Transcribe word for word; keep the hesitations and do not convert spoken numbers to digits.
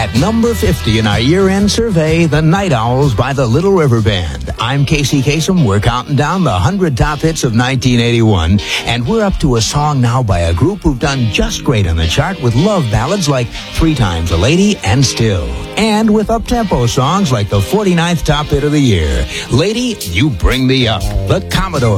At number fifty in our year-end survey, The Night Owls by the Little River Band. I'm Casey Kasem. We're counting down the one hundred top hits of nineteen eighty-one, and we're up to a song now by a group who've done just great on the chart with love ballads like Three Times a Lady and Still, and with up-tempo songs like the forty-ninth top hit of the year, Lady, You Bring Me Up, the Commodores.